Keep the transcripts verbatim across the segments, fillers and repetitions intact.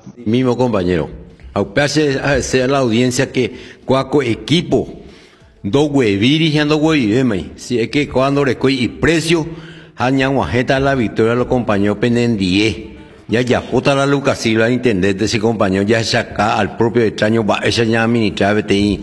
Mismo compañero. Aupase a ser la audiencia que cuaco equipo do hueviri y ando huevime. Si es que cuando recoy y precio, hañan guajeta la victoria los compañeros penendie. Ya ya puta la Lucas Silva, intendente ese compañero, ya saca al propio extraño, va esa ya administrar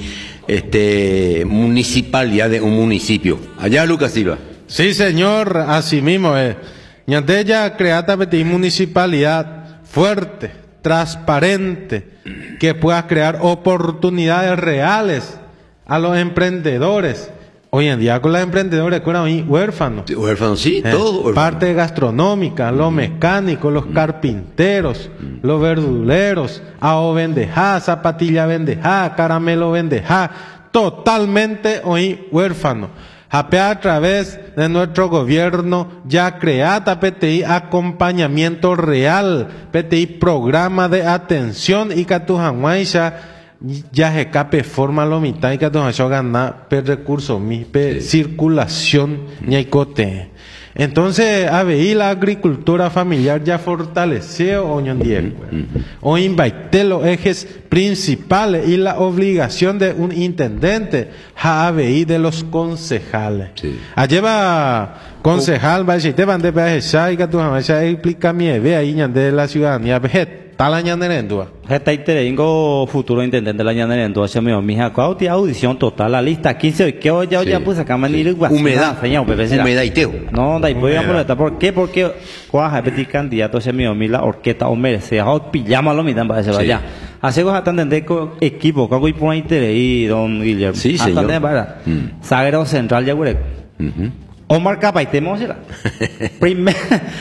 este municipalidad de un municipio. Allá Lucas Silva. Sí, señor, así mismo es. Ñande ya creata una municipalidad fuerte, transparente, que pueda crear oportunidades reales a los emprendedores. Hoy en día con los emprendedores que eran huérfanos. Sí, huérfanos, sí, eh, todo huérfano. Parte gastronómica, los mecánicos, los carpinteros, los verduleros, ao vendejá, zapatilla vendejá, caramelo vendejá, totalmente hoy huérfanos. A través de nuestro gobierno ya creata P T I acompañamiento real, P T I programa de atención y Catujanguaisha ya se cape forma lo mitad y Catujanguaisha gana per recurso mi per sí. Circulación ñaicote. Entonces, a ver, la agricultura familiar ya fortaleció hoy en día. Hoy invité los ejes principales y la obligación de un intendente a ver de los concejales. Sí. Ayer va concejal, va a decir, te van de viajar y que tú vas a explicar mi idea ahí de la ciudadanía. Está la ñanerendua. Está tengo futuro intendente de la ñanerendua. Se me mi hija audición total la lista quince hoy que hoy ya ya pues acá man ir humedad, humedad y teo. No, da voy a molestar. ¿Por qué? Porque cuaja petit candidato se me mi la orquesta o merece a pijama lo midan para ese vaya. Hace cosas tan de equipo que voy por interés y don Guillermo. Sí, señor. Para Sagrado Central ya güey. Omar Capaitemo será. Primero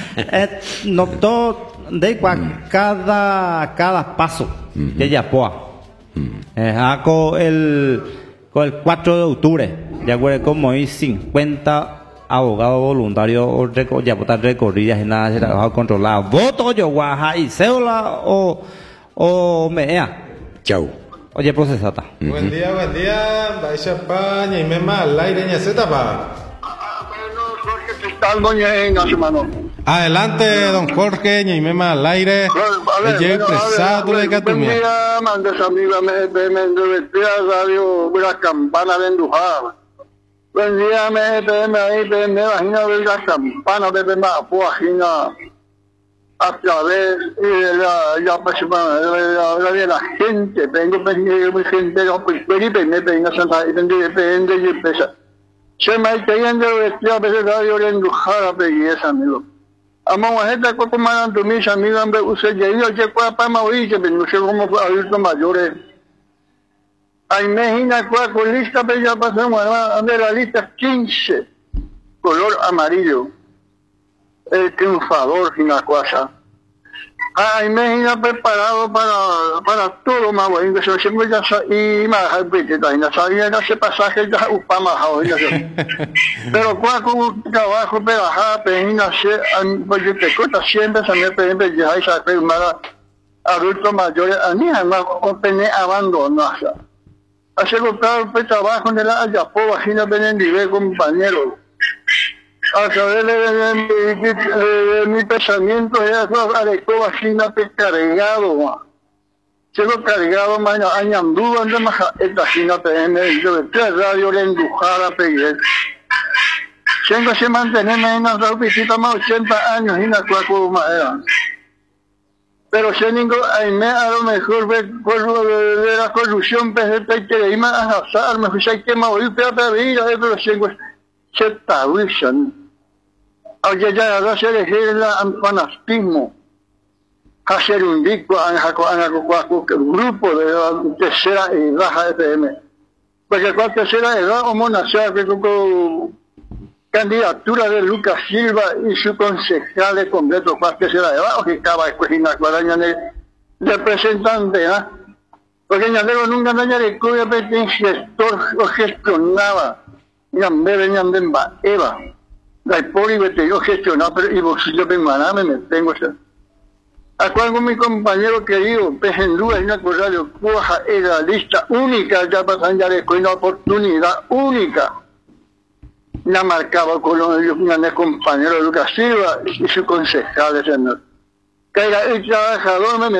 no todo de cada cada paso uh-huh. Que ya pueda uh-huh. eh, con el con el cuatro de octubre ya güey como hay cincuenta abogados voluntarios o reco- ya botar recorridas y nada será uh-huh. Controlado voto yo guaja y cédula o o mea chau oye procesata uh-huh. Buen día buen día vais a España y me mal al aire ña se tapa. Adelante, don Jorge, y me al aire. Ella expresado de Catumia. Buen día, mandes amiga, me me radio, la campana de Endujada. Buen día, me me ahí, me imagino ver la campana de me página a través de la la persona de la gente, tengo gente, no pues me venga Santa y depende y pesa. Se me está yendo vestida a veces radio de Endujada, belleza, amigo. Amo a gente que coman tu mis amigos, hombre, usted ya iba a llegar para Mauricio, pero no sé cómo fue adultos mayores. Ay, imagina cuál con lista, pero ya pasamos a ver la lista quince, color amarillo, el triunfador, sin la cosa. Ay, imagina preparado para, para todo, más bueno, que se siempre ya y más, no sabía ese pasaje ya upama, pero cuál con un trabajo, pero ajá, pero pues yo te cuento siempre, se me pide, ya hay que firmar adultos mayores, a mí además, o pene abandonada. Hace comprar el trabajo en la Ayapo, así no ven nivel compañero. A través de, de, de, de, de, de mi pensamiento, ya adecuado así no te cargado, se lo cargado, mañana, añandú, ande más, esta así no te ven, yo de radio le endujada, pegué. Tengo que mantenerme en una visita más ochenta años y una cuaco madera. Pero si ninguno, ahí me a lo mejor ver de la corrupción, pero te quiere más a azar, me fui a quemar, y pero vida, pero tengo se tabuizan. Oye, ya no se elegir el fanatismo. Hacer un disco en el grupo de la tercera edad F M. Porque con tercera edad, como nacer con candidatura de Lucas Silva y su concejal de completo para tercera edad, o que acaba de coger una cuadaña de representante, ¿ah? Porque Ñandero nunca no de cuya gestor o gestionaba. Ñandero Ñandemba, Eva. La poli vete yo gestionaba, pero y bolsillo penguaná me tengo esa. Acuerdo con mi compañero querido, Pejendúa y una cosa de Cuaja, era lista única, ya pasan ya de una oportunidad única. La marcaba con los compañeros de Lucas Silva y su concejal, señor. Que era el trabajador, me